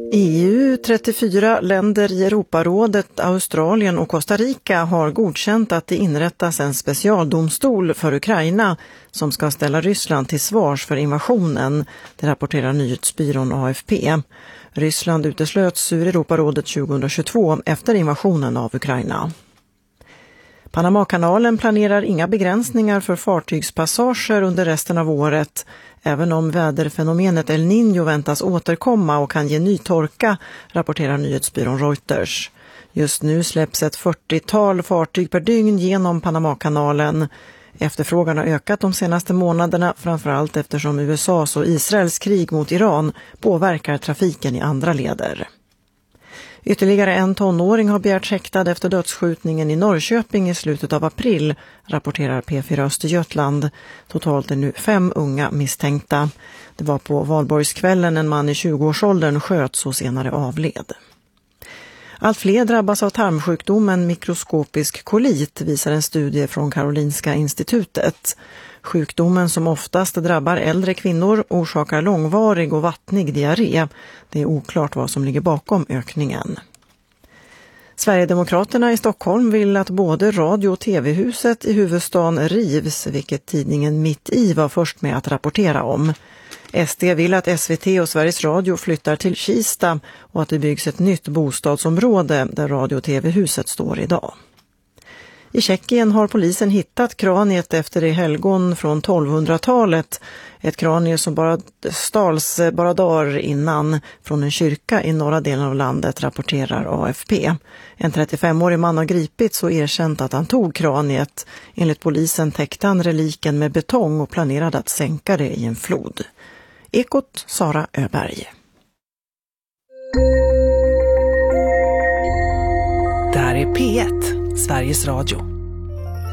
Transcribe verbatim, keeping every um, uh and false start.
E U, trettiofyra länder i Europarådet, Australien och Costa Rica har godkänt att det inrättas en specialdomstol för Ukraina som ska ställa Ryssland till svars för invasionen, det rapporterar nyhetsbyrån A F P. Ryssland uteslöts ur Europarådet tjugohundratjugotvå efter invasionen av Ukraina. Panamakanalen planerar inga begränsningar för fartygspassager under resten av året, även om väderfenomenet El Niño väntas återkomma och kan ge ny torka, rapporterar nyhetsbyrån Reuters. Just nu släpps ett fyrtiotal fartyg per dygn genom Panamakanalen. Efterfrågan har ökat de senaste månaderna, framförallt eftersom U S A:s och Israels krig mot Iran påverkar trafiken i andra leder. Ytterligare en tonåring har begärt häktad efter dödsskjutningen i Norrköping i slutet av april, rapporterar P fyra Östergötland. Totalt är nu fem unga misstänkta. Det var på valborgskvällen en man i tjugoårsåldern sköts och senare avled. Allt fler drabbas av tarmsjukdomen mikroskopisk kolit, visar en studie från Karolinska institutet. Sjukdomen, som oftast drabbar äldre kvinnor, orsakar långvarig och vattnig diarré. Det är oklart vad som ligger bakom ökningen. Sverigedemokraterna i Stockholm vill att både radio- och tv-huset i huvudstaden rivs, vilket tidningen Mitt i var först med att rapportera om. S D vill att S V T och Sveriges Radio flyttar till Kista och att det byggs ett nytt bostadsområde där radio- och tv-huset står idag. I Tjeckien har polisen hittat kraniet efter det helgon från tolvhundratalet. Ett kranie som bara stals bara dagar innan från en kyrka i norra delen av landet, rapporterar A F P. En trettiofemårig man har gripits och erkänt att han tog kraniet. Enligt polisen täckte han reliken med betong och planerade att sänka det i en flod. Ekot, Sara Öberg. Det här är P ett, Sveriges Radio.